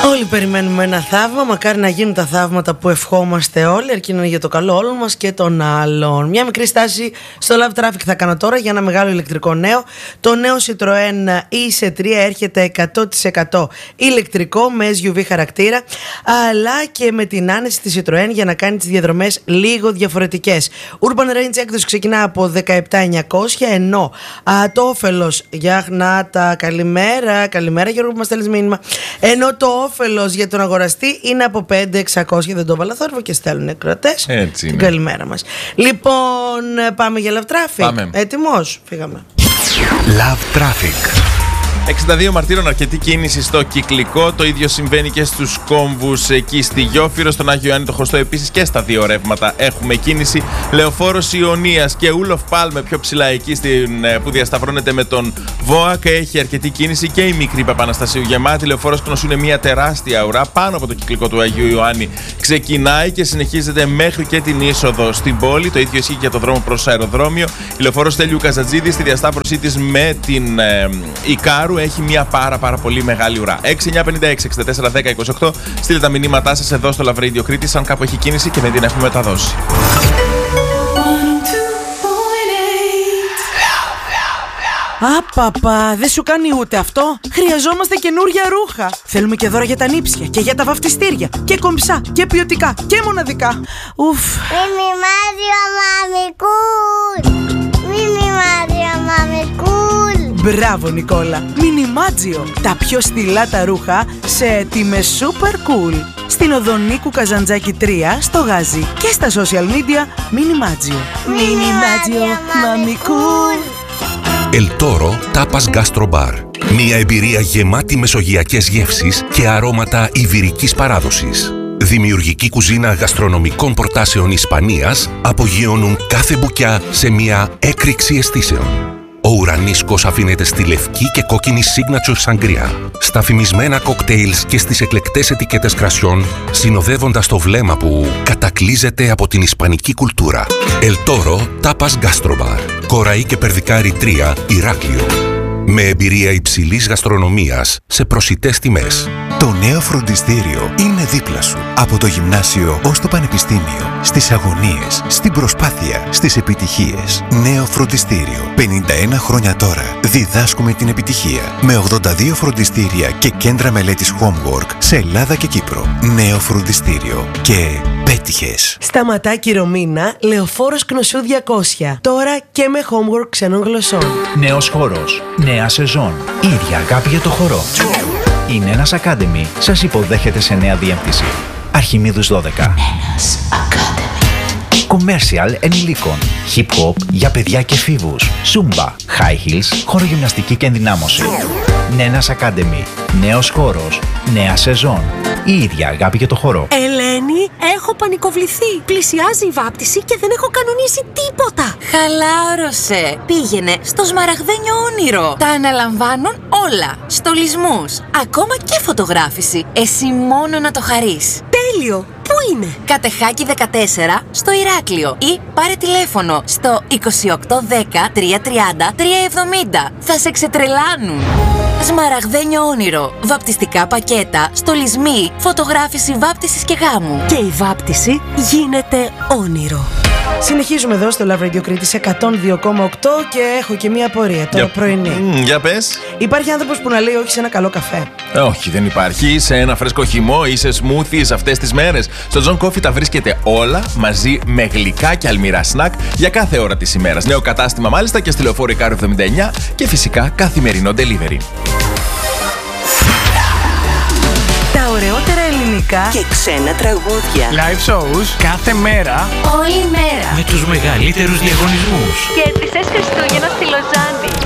Όλοι περιμένουμε ένα θαύμα. Μακάρι να γίνουν τα θαύματα που ευχόμαστε όλοι, αρκεί να είναι για το καλό όλων μας και των άλλων. Μια μικρή στάση στο Love Traffic θα κάνω τώρα για ένα μεγάλο ηλεκτρικό νέο. Το νέο Citroën e-C3 έρχεται 100% ηλεκτρικό με SUV χαρακτήρα, αλλά και με την άνεση της Citroën για να κάνει τις διαδρομές λίγο διαφορετικές. Urban Range έκδοση ξεκινά από 17.900, ενώ το όφελος για χνάτα, καλημέρα Γιώργο που μας στέλνεις μήνυμα, ενώ το όφελος για τον αγοραστή είναι από 5.600. Δεν το βάλα θόρυβο και στέλνουν εκκρατές. Έτσι είναι. Καλημέρα μας. Λοιπόν, πάμε για Love Traffic. Πάμε. Έτοιμος? Φύγαμε. Love Traffic. 62 Μαρτύρων, αρκετή κίνηση στο Κυκλικό. Το ίδιο συμβαίνει και στους κόμβους εκεί στη Γιόφυρο, στον Άγιο Ιωάννη το Χωστό. Επίσης και στα δύο ρεύματα έχουμε κίνηση. Λεωφόρος Ιωνίας και Ούλοφ Πάλμε πιο ψηλά εκεί που διασταυρώνεται με τον ΒΟΑΚ. Έχει αρκετή κίνηση και η μικρή Παπαναστασίου γεμάτη. Λεωφόρος Κνωσού είναι μια τεράστια ουρά πάνω από το Κυκλικό του Αγίου Ιωάννη. Ξεκινάει και συνεχίζεται μέχρι και την είσοδο στην πόλη. Το ίδιο ισχύει και για το δρόμο προς αεροδρόμιο. Η λεωφόρος Στέλιου Καζατζίδη στη διασταύρωσή της με την Ικάρου έχει μια πάρα πολύ μεγάλη ουρά. 6956-6410-28. Στείλτε τα μηνύματά σας εδώ στο Love Radio Κρήτης, αν κάπου έχει κίνηση και δεν την έχουμε μεταδώσει. Απαπα, δεν σου κάνει ούτε αυτό. Χρειαζόμαστε καινούρια ρούχα. Θέλουμε και δώρα για τα νύψια και για τα βαφτιστήρια. Και κομψά και ποιοτικά και μοναδικά. Ουφ. Μιμιμάδιο μαμικούλ. Μιμιμάδιο μαμικούλ. Μπράβο Νικόλα. Μινιμάτζιο. Τα πιο στυλάτα ρούχα σε τιμές super cool. Στην οδό Νίκου Καζαντζάκη 3 στο Γάζι και στα social media Μινιμάτζιο. Μινιμάτζιο μαμικούλ. El Toro Tapas Gastro Bar. Μια εμπειρία γεμάτη μεσογειακές γεύσεις και αρώματα ιβηρικής παράδοσης. Δημιουργική κουζίνα γαστρονομικών προτάσεων Ισπανίας απογειώνουν κάθε μπουκιά σε μια έκρηξη αισθήσεων. Ο ουρανίσκος αφήνεται στη λευκή και κόκκινη signature σαγκρία, στα φημισμένα κοκτέιλς και στις εκλεκτές ετικέτες κρασιών, συνοδεύοντας το βλέμμα που κατακλείζεται από την ισπανική κουλτούρα. El Toro Tapas Gastro Bar. Κοραή και Περδικάρη 3, Ηράκλειο. Με εμπειρία υψηλής γαστρονομίας σε προσιτές τιμές. Το νέο φροντιστήριο είναι δίπλα σου. Από το γυμνάσιο ως το πανεπιστήμιο. Στις αγωνίες, στην προσπάθεια, στις επιτυχίες. Νέο φροντιστήριο. 51 χρόνια τώρα διδάσκουμε την επιτυχία. Με 82 φροντιστήρια και κέντρα μελέτης Homework σε Ελλάδα και Κύπρο. Νέο φροντιστήριο. Και πέτυχες. Σταματάκι Ρωμίνα, Λεωφόρος Κνωσού 200. Τώρα και με Homework ξένων γλωσσών. Νέος χώρος. Νέα σεζόν. Η ίδια αγάπη για το χορό. Η Νένας Academy σας υποδέχεται σε νέα διεύθυνση. Αρχιμίδους 12. Νένας Academy. Commercial ενηλίκων. Hip hop για παιδιά και εφήβους. Zumba, high heels, χορογυμναστική και ενδυνάμωση. Νένας Academy. Νέος χώρος. Νέα σεζόν. Η ίδια αγάπη για το χορό. Ελένη, έχω πανικοβληθεί. Πλησιάζει η βάπτιση και δεν έχω κανονίσει τίποτα. Χαλάρωσε. Πήγαινε στο Σμαραγδένιο Όνειρο. Τα αναλαμβάνουν όλα. Στολισμούς, ακόμα και φωτογράφηση. Εσύ μόνο να το χαρείς. Τέλειο. Πού είναι? Κατεχάκη 14 στο Ηράκλειο ή πάρε τηλέφωνο στο 2810 330 370. Θα σε ξετρελάνουν. Σμαραγδένιο Όνειρο. Βαπτιστικά πακέτα, στολισμοί, φωτογράφηση βάπτισης και γάμου. Και η βάπτιση γίνεται όνειρο. Συνεχίζουμε εδώ στο Love Radio Κρήτης 102,8 και έχω και μία απορία τώρα πρωινή. Για πες. Υπάρχει άνθρωπος που να λέει όχι σε ένα καλό καφέ? Όχι, δεν υπάρχει. Σε ένα φρέσκο χυμό ή σε smoothies αυτές τις μέρες. Στο John Coffee τα βρίσκεται όλα μαζί με γλυκά και αλμυρά σνακ για κάθε ώρα της ημέρας. Νέο κατάστημα μάλιστα και στη Λεωφόρο Ικάρου 79 και φυσικά καθημερινό delivery. Τα ωραιότερα ελληνικά και ξένα τραγούδια. Live shows κάθε μέρα. Όλη μέρα. Με τους μεγαλύτερους διαγωνισμούς. Και τις Χριστούγεννα στη Λοζάνη.